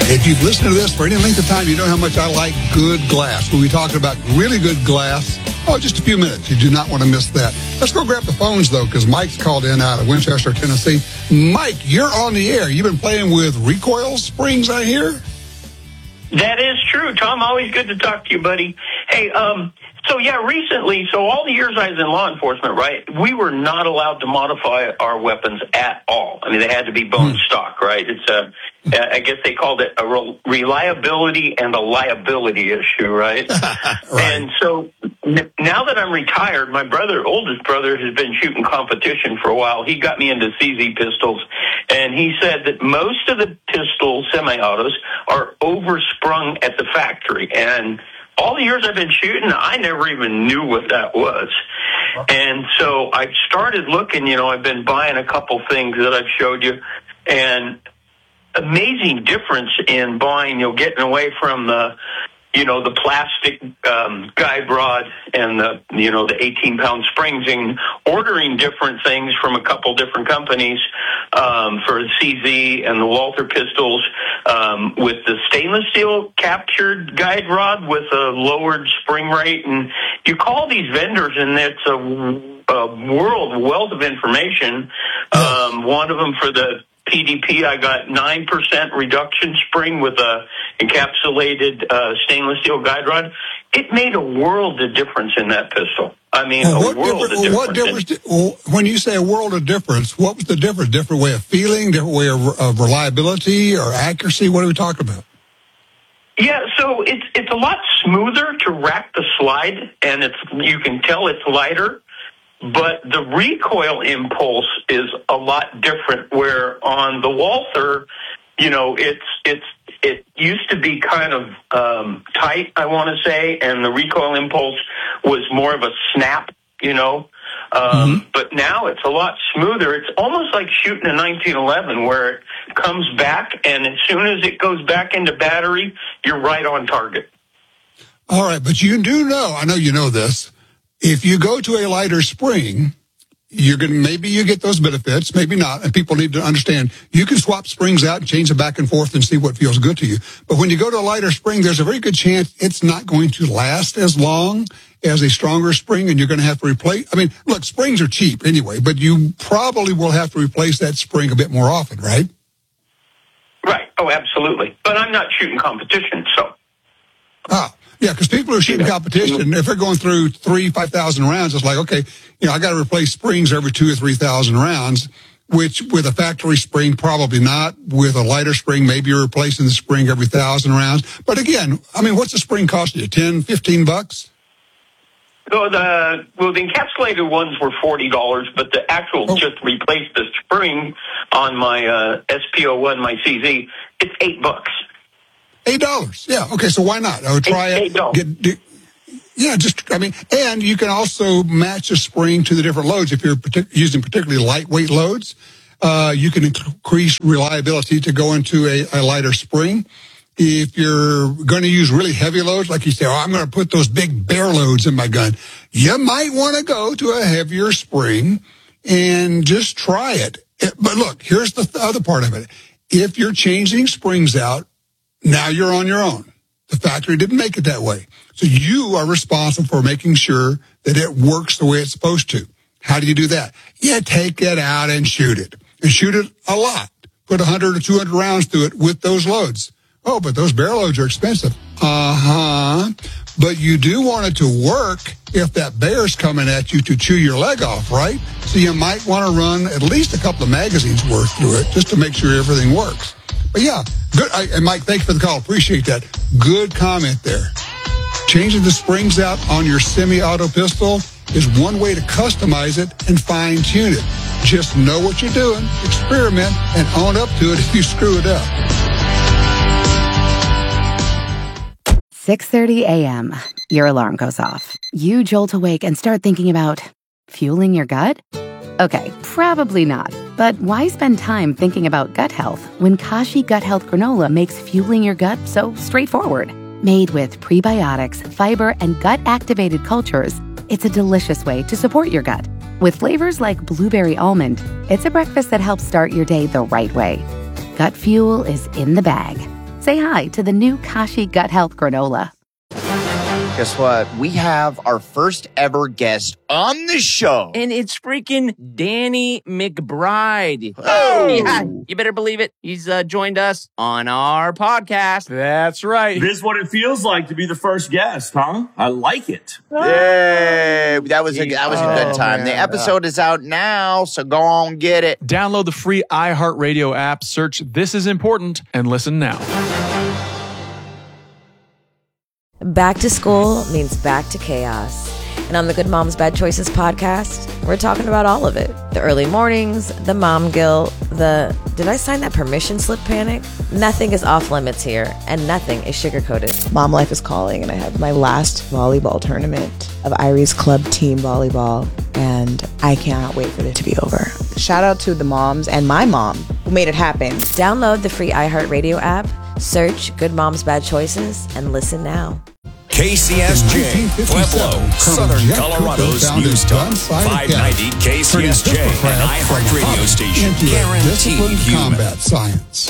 If you've listened to this for any length of time, you know how much I like good glass. We'll be talking about really good glass. Oh, just a few minutes. You do not want to miss that. Let's go grab the phones, though, because Mike's called in out of Winchester, Tennessee. Mike, you're on the air. You've been playing with recoil springs, I hear? That is true, Tom. Always good to talk to you, buddy. Hey, recently, all the years I was in law enforcement, right, we were not allowed to modify our weapons at all. I mean, they had to be bone stock, right? It's I guess they called it a reliability and a liability issue, right? Right. And so now that I'm retired, my oldest brother, has been shooting competition for a while. He got me into CZ pistols, and he said that most of the pistol semi-autos are oversprung at the factory. And all the years I've been shooting, I never even knew what that was. And so I started looking, I've been buying a couple things that I've showed you, and amazing difference in buying, getting away from the plastic guide rod and the 18-pound springs, and ordering different things from a couple different companies for the CZ and the Walther pistols, with the stainless steel captured guide rod with a lowered spring rate. And you call these vendors, and it's a wealth of information. One of them for the PDP, I got 9% reduction spring with a encapsulated stainless steel guide rod. It made a world of difference in that pistol. I mean, a world of difference. What difference? When you say a world of difference, what was the difference? Different way of feeling, different way of reliability or accuracy? What are we talking about? Yeah, so it's a lot smoother to rack the slide, and you can tell it's lighter. But the recoil impulse is a lot different, where on the Walther, it used to be kind of tight, I want to say, and the recoil impulse was more of a snap, But now it's a lot smoother. It's almost like shooting a 1911, where it comes back, and as soon as it goes back into battery, you're right on target. All right, but you do know, I know you know this, if you go to a lighter spring, maybe you get those benefits, maybe not, and people need to understand you can swap springs out and change them back and forth and see what feels good to you. But when you go to a lighter spring, there's a very good chance it's not going to last as long as a stronger spring, and you're going to have to replace. I mean, look, springs are cheap anyway, but you probably will have to replace that spring a bit more often, right? Right. Oh, absolutely. But I'm not shooting competition, so. Yeah, because people are shooting competition. If they're going through 5,000 rounds, it's like, okay, I got to replace springs every 2,000 or 3,000 rounds, which with a factory spring, probably not. With a lighter spring, maybe you're replacing the spring every 1,000 rounds. But again, I mean, what's the spring costing you? $10, $15? So the encapsulated ones were $40, but the actual just replace the spring on my SPO1, my CZ, it's $8. $8. Yeah. Okay. So why not? I would try it. $8. And you can also match the spring to the different loads. If you're using particularly lightweight loads, you can increase reliability to go into a lighter spring. If you're going to use really heavy loads, like you say, I'm going to put those big bear loads in my gun, you might want to go to a heavier spring and just try it. But look, here's the other part of it. If you're changing springs out, now you're on your own. The factory didn't make it that way. So you are responsible for making sure that it works the way it's supposed to. How do you do that? You take it out and shoot it. And shoot it a lot. Put 100 or 200 rounds through it with those loads. Oh, but those barrel loads are expensive. But you do want it to work if that bear's coming at you to chew your leg off, right? So you might want to run at least a couple of magazines worth through it just to make sure everything works. But yeah, good. And Mike, thank you for the call. Appreciate that. Good comment there. Changing the springs out on your semi-auto pistol is one way to customize it and fine-tune it. Just know what you're doing, experiment, and own up to it if you screw it up. 6:30 a.m. Your alarm goes off. You jolt awake and start thinking about fueling your gut? Okay, probably not. But why spend time thinking about gut health when Kashi Gut Health Granola makes fueling your gut so straightforward? Made with prebiotics, fiber, and gut-activated cultures, it's a delicious way to support your gut. With flavors like blueberry almond, it's a breakfast that helps start your day the right way. Gut fuel is in the bag. say hi to the new Kashi Gut Health Granola. Guess what? We have our first ever guest on the show. And it's freaking Danny McBride. Oh! Yeah, you better believe it. He's joined us on our podcast. That's right. This is what it feels like to be the first guest, huh? I like it. Yay! That was a good time. man. The episode is out now, so go on, get it. Download the free iHeartRadio app, search This Is Important, and listen now. Back to school means back to chaos. And on the Good Moms Bad Choices podcast, we're talking about all of it. The early mornings, the mom guilt, the did I sign that permission slip panic? Nothing is off limits here, and nothing is sugar-coated. Mom life is calling, and I have my last volleyball tournament of Irie's Club Team Volleyball, and I cannot wait for it to be over. Shout out to the moms and my mom who made it happen. Download the free iHeartRadio app, search Good Moms Bad Choices, and listen now. KCSJ, Pueblo, Southern Colorado's News Talk, 590 KCSJ, an iHeart radio station, guaranteed human. Combat science.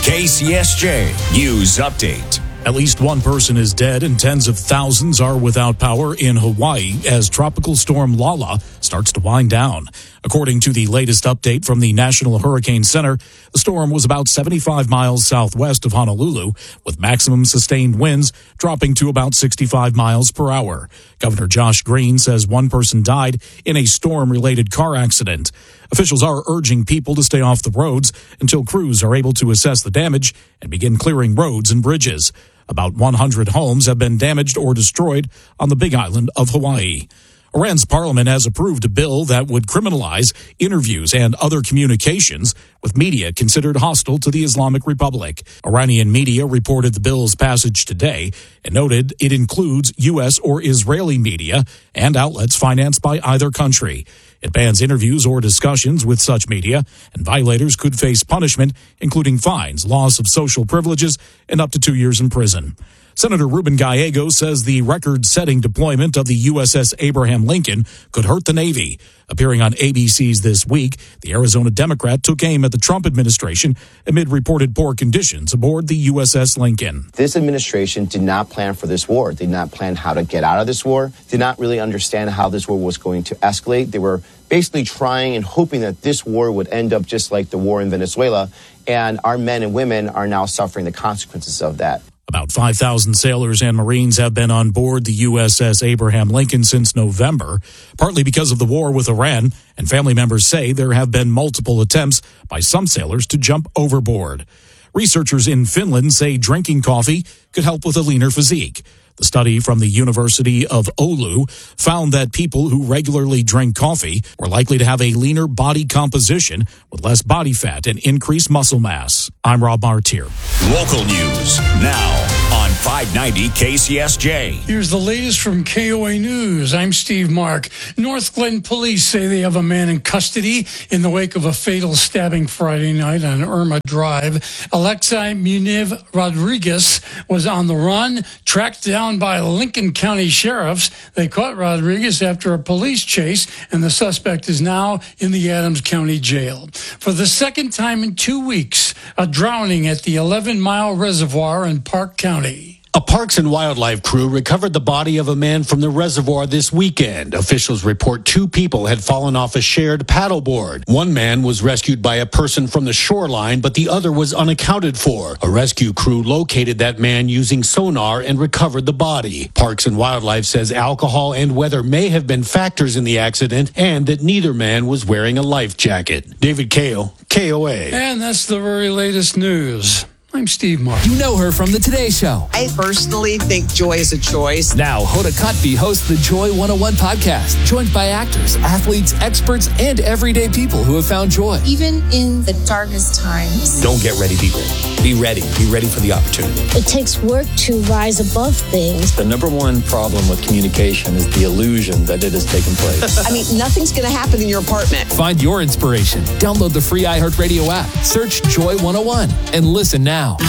KCSJ News Update. At least one person is dead and tens of thousands are without power in Hawaii as Tropical Storm Lala starts to wind down. According to the latest update from the National Hurricane Center, the storm was about 75 miles southwest of Honolulu, with maximum sustained winds dropping to about 65 miles per hour. Governor Josh Green says one person died in a storm-related car accident. Officials are urging people to stay off the roads until crews are able to assess the damage and begin clearing roads and bridges. About 100 homes have been damaged or destroyed on the Big Island of Hawaii. Iran's parliament has approved a bill that would criminalize interviews and other communications with media considered hostile to the Islamic Republic. Iranian media reported the bill's passage today and noted it includes U.S. or Israeli media and outlets financed by either country. It bans interviews or discussions with such media, and violators could face punishment, including fines, loss of social privileges, and up to 2 years in prison. Senator Ruben Gallego says the record-setting deployment of the USS Abraham Lincoln could hurt the Navy. Appearing on ABC's This Week, the Arizona Democrat took aim at the Trump administration amid reported poor conditions aboard the USS Lincoln. This administration did not plan for this war, did not plan how to get out of this war, did not really understand how this war was going to escalate. They were basically trying and hoping that this war would end up just like the war in Venezuela, and our men and women are now suffering the consequences of that. About 5,000 sailors and Marines have been on board the USS Abraham Lincoln since November, partly because of the war with Iran, and family members say there have been multiple attempts by some sailors to jump overboard. Researchers in Finland say drinking coffee could help with a leaner physique. The study from the University of Oulu found that people who regularly drink coffee were likely to have a leaner body composition with less body fat and increased muscle mass. I'm Rob Martier. Local news now on 590 KCSJ. Here's the latest from KOA News. I'm Steve Mark. North Glen police say they have a man in custody in the wake of a fatal stabbing Friday night on Irma Drive. Alexei Muniv Rodriguez was on the run, tracked down by Lincoln County sheriffs. They caught Rodriguez after a police chase, and the suspect is now in the Adams County Jail. For the second time in 2 weeks, a drowning at the 11-mile reservoir in Park County. A Parks and Wildlife crew recovered the body of a man from the reservoir this weekend. Officials report 2 people had fallen off a shared paddleboard. One man was rescued by a person from the shoreline, but the other was unaccounted for. A rescue crew located that man using sonar and recovered the body. Parks and Wildlife says alcohol and weather may have been factors in the accident and that neither man was wearing a life jacket. David Kao, KOA. And that's the very latest news. I'm Steve Martin. You know her from the Today Show. I personally think joy is a choice. Now, Hoda Kotb hosts the Joy 101 podcast, joined by actors, athletes, experts, and everyday people who have found joy. Even in the darkest times. Don't get ready, be ready. Be ready. Be ready for the opportunity. It takes work to rise above things. The number one problem with communication is the illusion that it has taken place. I mean, nothing's going to happen in your apartment. Find your inspiration. Download the free iHeartRadio app. Search Joy 101 and listen now.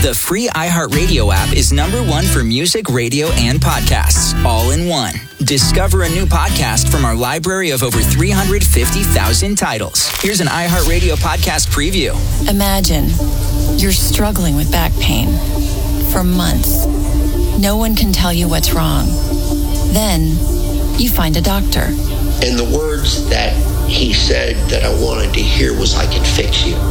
The free iHeartRadio app is #1 for music, radio, and podcasts, all in one. Discover a new podcast from our library of over 350,000 titles. Here's an iHeartRadio podcast preview. Imagine you're struggling with back pain for months. No one can tell you what's wrong. Then you find a doctor. And the words that he said that I wanted to hear was, "I can fix you."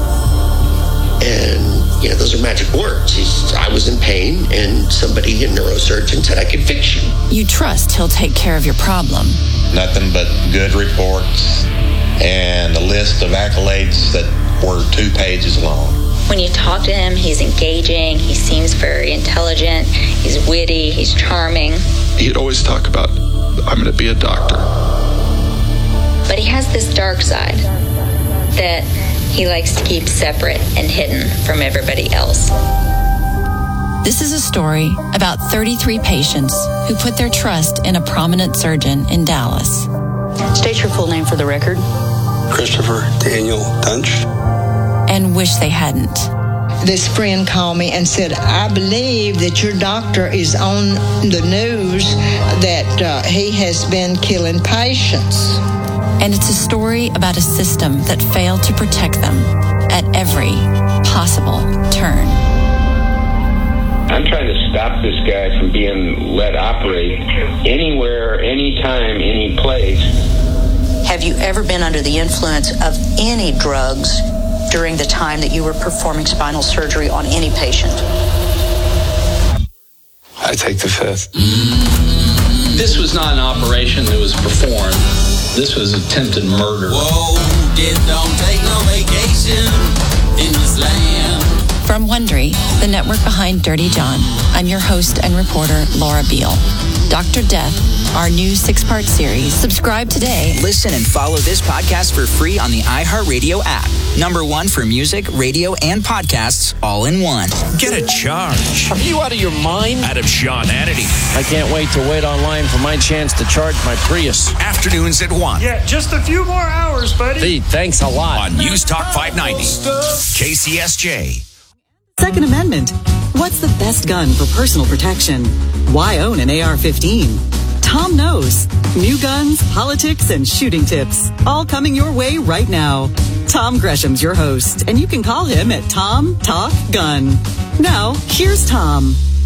And, those are magic words. I was in pain, and somebody, a neurosurgeon, said, "I can fix you." You trust he'll take care of your problem. Nothing but good reports and a list of accolades that were 2 pages long. When you talk to him, he's engaging, he seems very intelligent, he's witty, he's charming. He'd always talk about, "I'm going to be a doctor." But he has this dark side that he likes to keep separate and hidden from everybody else. This is a story about 33 patients who put their trust in a prominent surgeon in Dallas. State your full name for the record. Christopher Daniel Tunch. And wish they hadn't. This friend called me and said, "I believe that your doctor is on the news that he has been killing patients." And it's a story about a system that failed to protect them at every possible turn. I'm trying to stop this guy from being let operate anywhere, anytime, any place. Have you ever been under the influence of any drugs during the time that you were performing spinal surgery on any patient? I take the 5th. This was not an operation that was performed. This was attempted murder. Whoa, just don't take no vacation in this land. From Wondery, the network behind Dirty John, I'm your host and reporter, Laura Beale. Dr. Death, our new 6-part series. Subscribe today. Listen and follow this podcast for free on the iHeartRadio app. #1 for music, radio, and podcasts, all in one. Get a charge. Are you out of your mind? Adam Sean Hannity. I can't wait to wait online for my chance to charge my Prius. Afternoons at 1. Yeah, just a few more hours, buddy. Hey, thanks a lot. On News Talk 590. KCSJ. Second Amendment. What's the best gun for personal protection? Why own an AR-15? Tom knows. New guns, politics, and shooting tips. All coming your way right now. Tom Gresham's your host, and you can call him at Tom Talk Gun. Now, here's Tom.